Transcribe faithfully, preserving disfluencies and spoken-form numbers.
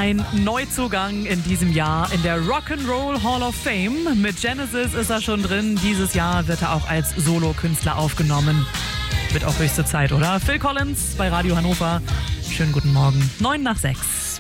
ein Neuzugang in diesem Jahr in der Rock'n'Roll Hall of Fame. Mit Genesis ist er schon drin. Dieses Jahr wird er auch als Solokünstler aufgenommen. Wird auch höchste Zeit, oder? Phil Collins bei Radio Hannover. Schönen guten Morgen. Neun nach sechs.